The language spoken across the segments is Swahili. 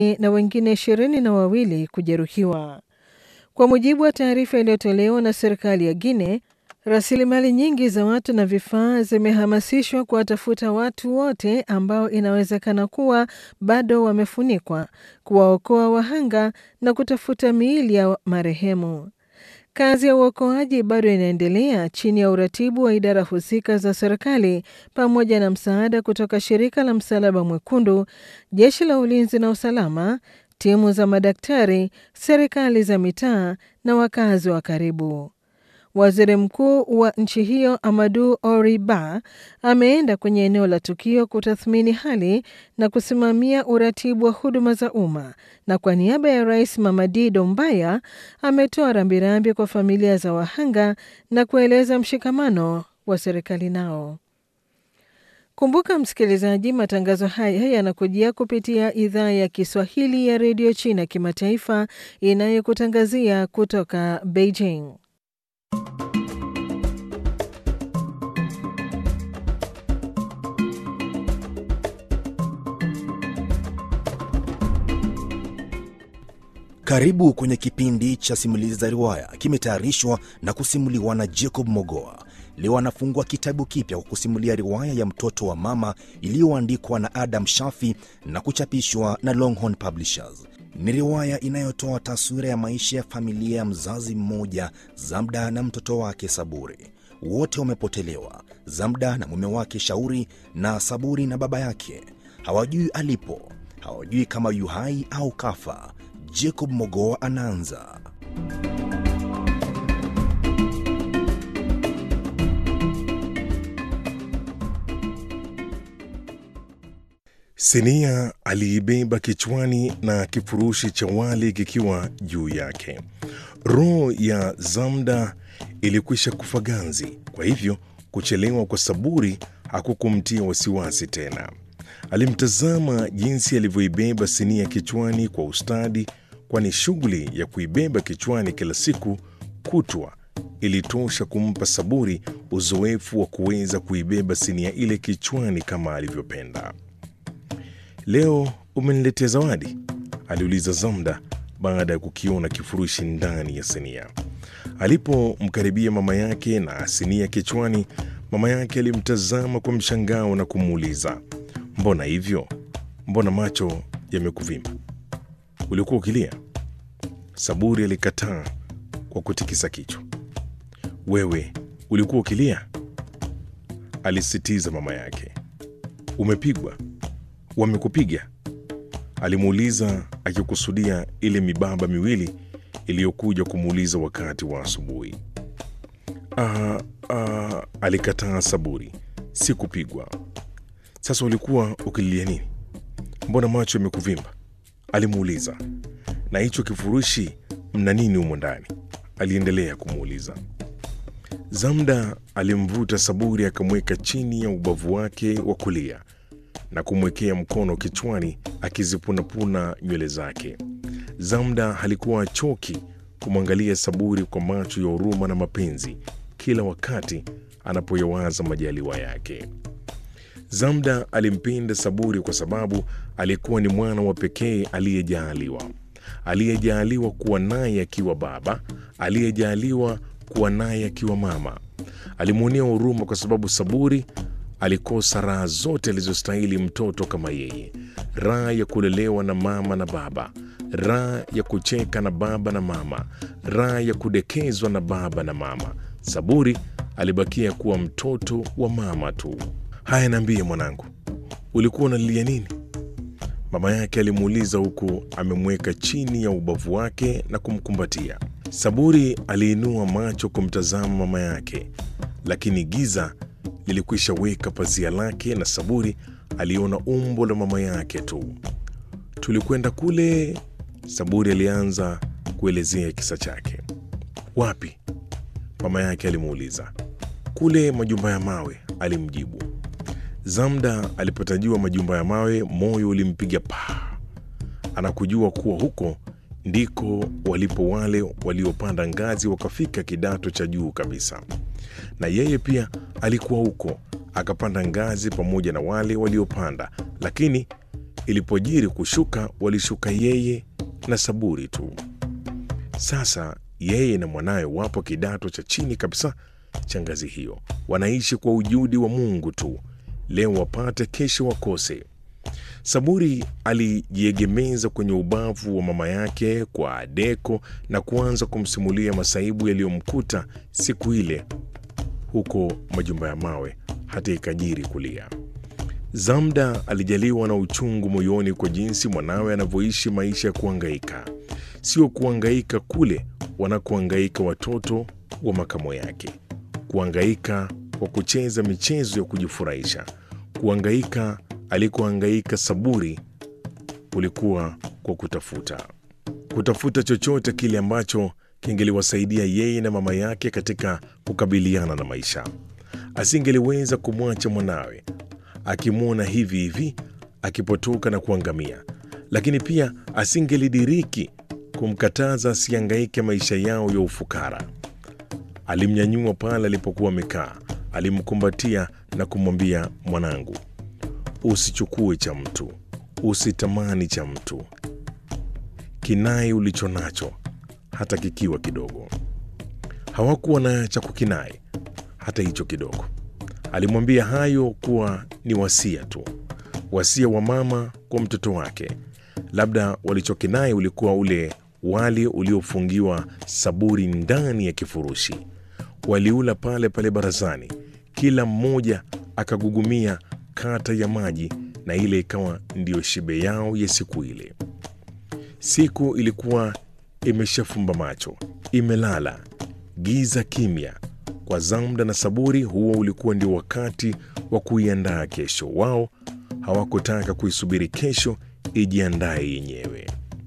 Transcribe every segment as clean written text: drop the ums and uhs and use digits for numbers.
na wengine 22 kujeruhiwa. Kwa mujibu wa taarifa iliyotolewa na serikali ya Guinea, rasilimali nyingi za watu na vifaa zimehamasishwa kuwatafuta watu wote ambao inawezekana kuwa bado wamefunikwa, kuwaokoa wahanga na kutafuta miili ya marehemu. Kazi ya uokoaji bado inaendelea chini ya uratibu wa idara husika za serikali pamoja na msaada kutoka shirika la Msalaba Mwekundu, jeshi la ulinzi na usalama, timu za madaktari, serikali za mitaa na wakazi wa karibu. Waziri mkuu wa nchi hiyo Amadou Ory Ba ameenda kwenye eneo la tukio kutathmini hali na kusimamia uratibu wa huduma za umma, na kwa niaba ya Rais Mamadi Doumbouya ametoa rambirambi kwa familia za wahanga na kueleza mshikamano wa serikali nao. Kumbuka msikilizaji, matangazo haya yanakujia kupitia idhaa ya Kiswahili ya redio China Kimataifa inayokutangazia kutoka Beijing. Karibu kwenye kipindi cha simulizi za riwaya, kimetayarishwa na kusimuliwa na Jacob Mogoa. Leo anafungua kitabu kipya kwa kusimulia riwaya ya Mtoto wa Mama iliyoandikwa na Adam Shafi na kuchapishwa na Longhorn Publishers. Ni riwaya inayotoa taswira ya maisha ya familia ya mzazi mmoja, Zamda na mtoto wake Saburi. Wote wamepotelewa, Zamda na mume wake Shauri, na Saburi na baba yake. Hawajui alipo, hawajui kama yu hai au kafa. Jacob Mogoa anaanza. Sinia aliibeba kichwani na kifurushi cha wali kikiwa juu yake. Roho ya Zamda ilikwisha kufa ganzi, kwa hivyo kuchelewa kwa Saburi hakukumtia wasiwasi tena. Alimtazama jinsi alivyoibeba sinia kichwani kwa ustadi, kwani shughuli ya kuibeba kichwani kila siku kutwa ilitosha kumpa Saburi uzoefu wa kuweza kuibeba sinia ile kichwani kama alivyopenda. "Leo umeniletea zawadi?" aliuliza Zamda baada ya kukiona kifurushi ndani ya sinia. Alipomkaribia mama yake na sinia kichwani, mama yake alimtazama kwa mshangao na kumuuliza, "Mbona hivyo? Mbona macho yamekuvimba? Ulikuwa ukilia?" Saburi alikataa kwa kutikisa kichwa. "Wewe ulikuwa ukilia?" alisitiza mama yake. "Umepigwa? Wamekupiga?" alimuuliza, akikusudia ile mibaba miwili iliyokuja kumuuliza wakati wa asubuhi. Alikataa Saburi. "Sikupigwa." "Sasa ulikuwa ukililia nini? Mbona macho yamekuvimba?" alimuuliza. "Na hicho kifurushi mna nini humo ndani?" aliendelea kumuuliza. Zamda alimvuta Saburi akamweka chini ya ubavu wake wa kulia na kumwekea mkono kichwani akizipunapuna nywele zake. Zamda halikuwa choki kumwangalia Saburi kwa macho ya huruma na mapenzi kila wakati anapoyawaza majaliwa yake. Zamda alimpenda Saburi kwa sababu alikuwa ni mwana wa pekee aliyejaaliwa kuwa naye akiwa baba, aliyejaaliwa kuwa naye akiwa mama. Alimwonea huruma kwa sababu Saburi alikosa raha zote alizostahili mtoto kama yeye: raha ya kulelewa na mama na baba, raha ya kucheka na baba na mama, raha ya kudekezwa na baba na mama. Saburi alibakia kuwa mtoto wa mama tu. "Haya, niambie mwanangu, ulikuwa unalilia nini?" mama yake alimuuliza, huku amemweka chini ya ubavu wake na kumkumbatia. Saburi aliinua macho kumtazama mama yake, lakini giza lilikwisha weka pazia lake na Saburi aliona umbo la mama yake tu. "Tulikwenda kule," Saburi alianza kuelezea kisa chake. "Wapi?" mama yake alimuuliza. "Kule majumba ya mawe," alimjibu. Zamda alipotajua majumba ya mawe, moyo ulimpiga paa. Anakujua kuwa huko ndiko walipo wale waliopanda ngazi wakafika kidato cha juu kabisa, na yeye pia alikuwa huko akapanda ngazi pamoja na wale waliopanda, lakini ilipojiri kushuka, walishuka yeye na Saburi tu. Sasa yeye na mwanawe wapo kidato cha chini kabisa cha ngazi hiyo, wanaishi kwa ujudi wa Mungu tu, leo wapate, kesho wakose. Saburi alijiegemeza kwenye ubavu wa mama yake kwa deko na kuanza kumsimulia masaibu yaliyomkuta siku ile huko majumba ya mawe, hata ikajiri kulia. Zamda alijaliwa na uchungu moyoni kwa jinsi mwanawe anavyoishi maisha ya kuhangaika, sio kuhangaika kule wanakohangaika watoto wa makamo yake, kuhangaika kwa kucheza michezo ya kujifurahisha. Kuhangaika alikohangaika Saburi kulikuwa kwa kutafuta chochote kile ambacho kingeliwasaidia yeye na mama yake katika kukabiliana na maisha. Asingeliweza kumwacha mwanawe akimwona hivi hivi akipotoka na kuangamia, lakini pia asingelidiriki kumkataza asihangaike maisha yao ya ufukara. Alimnyanyua pale alipokuwa amekaa, alimkumbatia na kumwambia, mwanangu, usichukue cha mtu, usitamani cha mtu, kinai ulicho nacho hata kikiwa kidogo. Hawakuwa na cha kukinai hata hicho kidogo. Alimwambia hayo kuwa ni wasia tu, wasia wa mama kwa mtoto wake. Labda walichokinai ulikuwa ule wali uliofungiwa Saburi ndani ya kifurushi. Waliula pale pale barazani, kila mmoja akagugumia kata ya maji, na ile ikawa ndiyo shibe yao ya siku ile. Siku ilikuwa imeshafumba macho, imelala, giza kimya. Kwa Zamda na Saburi, huo ulikuwa ndio wakati wa kuiandaa kesho. Wao hawakutaka kuisubiri kesho ijiandae yenyewe.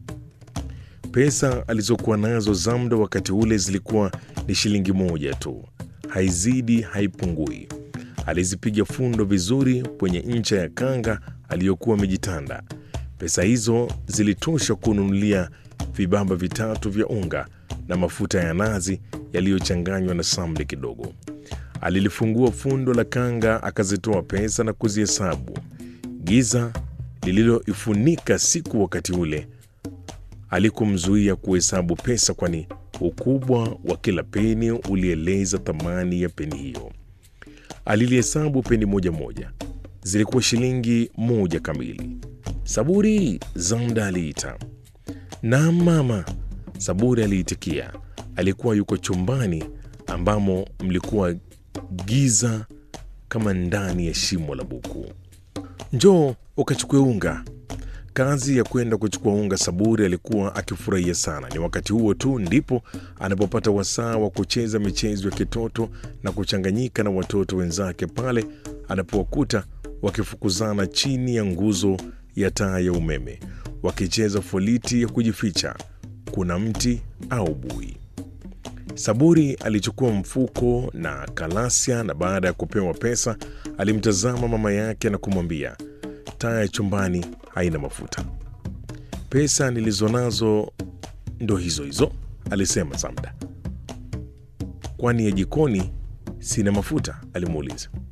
Pesa alizokuwa nazo Zamda wakati ule zilikuwa ni shilingi 1 tu, haizidi haipungui. Alizipiga fundo vizuri kwenye ncha ya kanga aliyokuwa amejitanda. Pesa hizo zilitosha kununulia vibamba 3 vya unga na mafuta ya nazi yaliyochanganywa na samli kidogo. Alilifungua fundo la kanga, akazitoa pesa na kuzihesabu. Giza lililoifunika siku wakati ule alikumzuia kuhesabu pesa, kwani ukubwa wa kila peni ulieleza thamani ya peni hiyo. Alilihesabu peni moja moja, zilikuwa shilingi 1 kamili. Saburi, Zamda aliita. Naam mama, Saburi aliitikia. Alikuwa yuko chumbani ambamo mlikuwa giza kama ndani ya shimo la buku. Njoo ukachukue unga. Kazi ya kwenda kuchukua unga Saburi alikuwa akifurahia sana. Ni wakati huo tu ndipo anapopata wasaa wa kucheza michezo ya kitoto na kuchanganyika na watoto wenzake pale anapowakuta wakifukuzana chini ya nguzo ya taa ya umeme, wakicheza foliti ya kujificha, kuna mti au bui. Saburi alichukua mfuko na kalasia, na baada ya kupewa pesa alimtazama mama yake na kumwambia, taa ya chumbani haina mafuta. Pesa nilizonazo ndo hizo hizo, alisema Zamda. Kwani ya jikoni sina mafuta? Alimuuliza.